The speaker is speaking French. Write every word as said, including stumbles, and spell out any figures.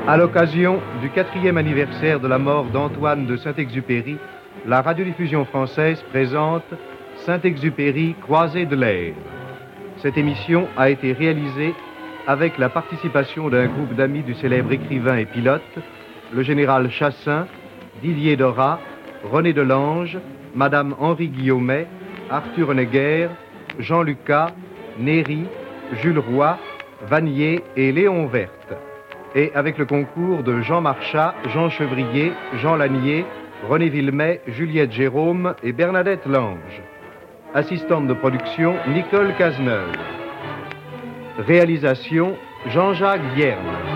À l'occasion du quatrième anniversaire de la mort d'Antoine de Saint-Exupéry, la radiodiffusion française présente Saint-Exupéry, croisée de l'air. Cette émission a été réalisée avec la participation d'un groupe d'amis du célèbre écrivain et pilote, le général Chassin, Didier Dorat, René Delange, Madame Henri Guillaumet, Arthur Honegger, Jean Lucas, Néry, Jules Roy, Vanier et Léon Verte. Et avec le concours de Jean Marchat, Jean Chevrier, Jean Lanier, René Villemet, Juliette Jérôme et Bernadette Lange. Assistante de production, Nicole Cazeneuve. Réalisation, Jean-Jacques Vierne.